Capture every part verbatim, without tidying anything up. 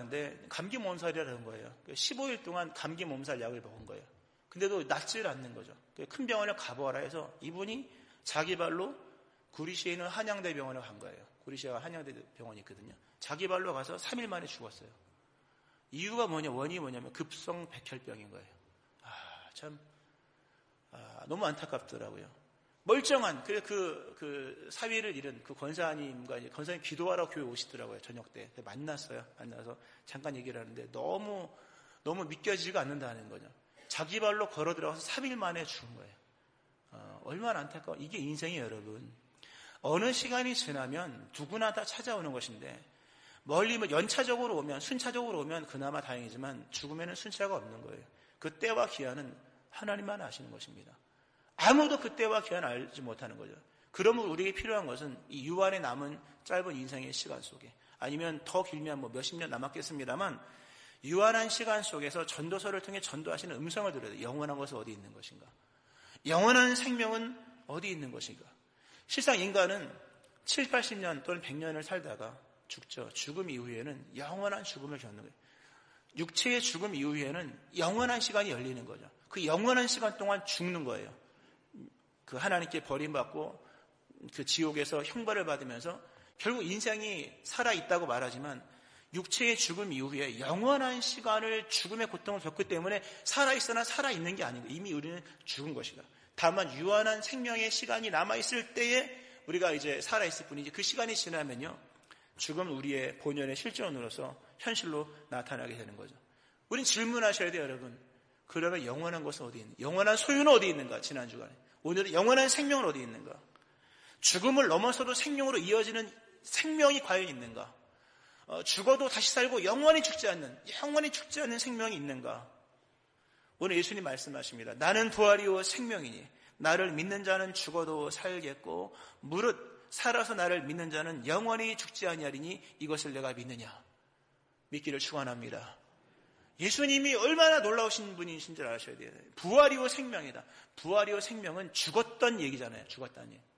왔는데 감기 몸살이라는 거예요. 십오 일 동안 감기 몸살 약을 먹은 거예요. 근데도 낫질 않는 거죠. 큰 병원에 가보아라 해서 이분이 자기 발로 구리시에 있는 한양대 병원에 간 거예요. 구리시가 한양대 병원이 있거든요. 자기 발로 가서 삼 일 만에 죽었어요. 이유가 뭐냐, 원인이 뭐냐면 급성 백혈병인 거예요. 아, 참, 아, 너무 안타깝더라고요. 멀쩡한, 그, 그, 그, 사위를 잃은 그 권사님과 이제 권사님 기도하러 교회 오시더라고요, 저녁 때. 만났어요. 만나서 잠깐 얘기를 하는데 너무, 너무 믿겨지지가 않는다는 거죠. 자기 발로 걸어 들어가서 삼 일 만에 죽은 거예요. 어, 얼마나 안타까워. 이게 인생이에요, 여러분. 어느 시간이 지나면 누구나 다 찾아오는 것인데, 멀리 뭐 연차적으로 오면, 순차적으로 오면 그나마 다행이지만 죽음에는 순차가 없는 거예요. 그 때와 기한은 하나님만 아시는 것입니다. 아무도 그 때와 기한을 알지 못하는 거죠. 그러면 우리에게 필요한 것은 이 유한에 남은 짧은 인생의 시간 속에, 아니면 더 길면 뭐 몇십 년 남았겠습니다만, 유한한 시간 속에서 전도서를 통해 전도하시는 음성을 들어야 돼요. 영원한 것은 어디 있는 것인가? 영원한 생명은 어디 있는 것인가? 실상 인간은 칠, 팔십 년 또는 백 년을 살다가 죽죠. 죽음 이후에는 영원한 죽음을 겪는 거예요. 육체의 죽음 이후에는 영원한 시간이 열리는 거죠. 그 영원한 시간 동안 죽는 거예요. 그 하나님께 버림받고 그 지옥에서 형벌을 받으면서 결국 인생이 살아있다고 말하지만 육체의 죽음 이후에 영원한 시간을 죽음의 고통을 겪기 때문에 살아있으나 살아있는 게 아닌 거예요. 이미 우리는 죽은 것이다. 다만 유한한 생명의 시간이 남아있을 때에 우리가 이제 살아있을 뿐이지, 그 시간이 지나면요, 죽음 우리의 본연의 실존으로서 현실로 나타나게 되는 거죠. 우린 질문하셔야 돼요, 여러분. 그러면 영원한 것은 어디 있는가? 영원한 소유는 어디 있는가? 지난 주간에. 오늘은 영원한 생명은 어디 있는가? 죽음을 넘어서도 생명으로 이어지는 생명이 과연 있는가? 어, 죽어도 다시 살고 영원히 죽지 않는, 영원히 죽지 않는 생명이 있는가? 오늘 예수님 말씀하십니다. 나는 부활이요 생명이니 나를 믿는 자는 죽어도 살겠고 무릇 살아서 나를 믿는 자는 영원히 죽지 아니하리니 이것을 내가 믿느냐? 믿기를 축원합니다. 예수님이 얼마나 놀라우신 분이신 줄 아셔야 돼요. 부활이요 생명이다. 부활이요 생명은 죽었던 얘기잖아요. 죽었다는 얘기.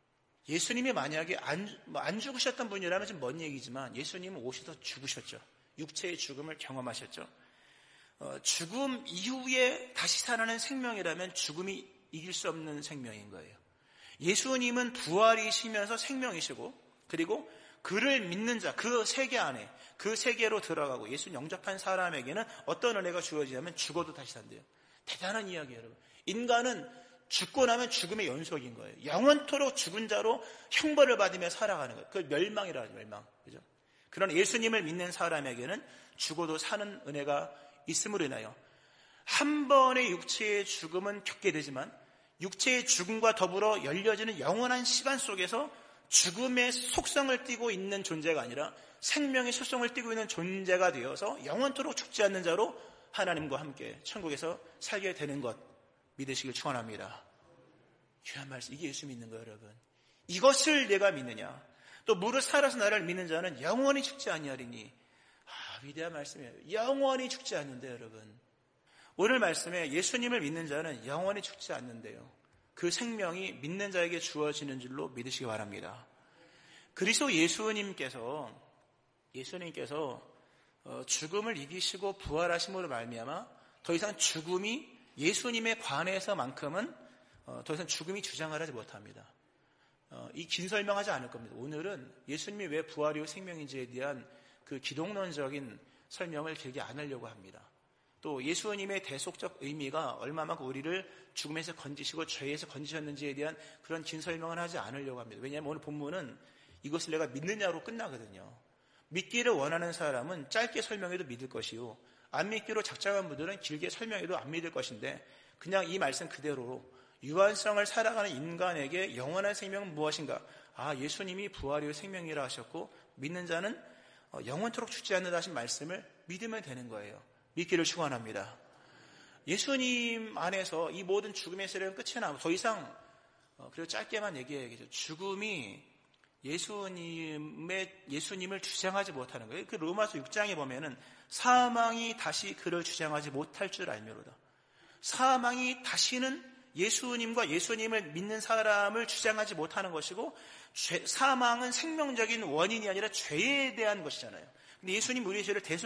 예수님이 만약에 안, 뭐 안 죽으셨던 분이라면 좀 먼 얘기지만 예수님은 오셔서 죽으셨죠. 육체의 죽음을 경험하셨죠. 어, 죽음 이후에 다시 살아나는 생명이라면 죽음이 이길 수 없는 생명인 거예요. 예수님은 부활이시면서 생명이시고, 그리고 그를 믿는 자, 그 세계 안에, 그 세계로 들어가고 예수 영접한 사람에게는 어떤 은혜가 주어지냐면 죽어도 다시 산대요. 대단한 이야기예요, 여러분. 인간은 죽고 나면 죽음의 연속인 거예요. 영원토록 죽은 자로 형벌을 받으며 살아가는 거예요. 그걸 멸망이라 하죠, 멸망. 그죠? 그러나 예수님을 믿는 사람에게는 죽어도 사는 은혜가 있음으로 인하여 한 번의 육체의 죽음은 겪게 되지만 육체의 죽음과 더불어 열려지는 영원한 시간 속에서 죽음의 속성을 띠고 있는 존재가 아니라 생명의 속성을 띠고 있는 존재가 되어서 영원토록 죽지 않는 자로 하나님과 함께 천국에서 살게 되는 것 믿으시길 축원합니다. 귀한 말씀, 이게 예수 믿는 거예요, 여러분. 이것을 내가 믿느냐? 또 무릇 살아서 나를 믿는 자는 영원히 죽지 아니하리니. 아, 위대한 말씀이에요. 영원히 죽지 않는데, 여러분. 오늘 말씀에 예수님을 믿는 자는 영원히 죽지 않는데요. 그 생명이 믿는 자에게 주어지는 줄로 믿으시기 바랍니다. 그리스도 예수님께서 예수님께서 죽음을 이기시고 부활하심으로 말미암아 더 이상 죽음이 예수님에 관해서만큼은 더 이상 죽음이 주장을 하지 못합니다. 이 긴 설명하지 않을 겁니다. 오늘은 예수님이 왜 부활이요 생명인지에 대한 그 기독론적인 설명을 길게 안 하려고 합니다. 또 예수님의 대속적 의미가 얼마만큼 우리를 죽음에서 건지시고 죄에서 건지셨는지에 대한 그런 긴 설명을 하지 않으려고 합니다. 왜냐하면 오늘 본문은 이것을 내가 믿느냐로 끝나거든요. 믿기를 원하는 사람은 짧게 설명해도 믿을 것이요, 안 믿기로 작정한 분들은 길게 설명해도 안 믿을 것인데, 그냥 이 말씀 그대로 유한성을 살아가는 인간에게 영원한 생명은 무엇인가? 아, 예수님이 부활이요 생명이라 하셨고 믿는 자는 영원토록 죽지 않는다 하신 말씀을 믿으면 되는 거예요. 믿기를 축원합니다. 예수님 안에서 이 모든 죽음의 세력은 끝이 나고 더 이상, 그리고 짧게만 얘기해야겠죠. 죽음이 예수님의, 예수님을 주장하지 못하는 거예요. 그 로마서 육 장에 보면은 사망이 다시 그를 주장하지 못할 줄 알미로다. 사망이 다시는 예수님과 예수님을 믿는 사람을 주장하지 못하는 것이고, 죄, 사망은 생명적인 원인이 아니라 죄에 대한 것이잖아요. 근데 예수님 우리의 죄를 대속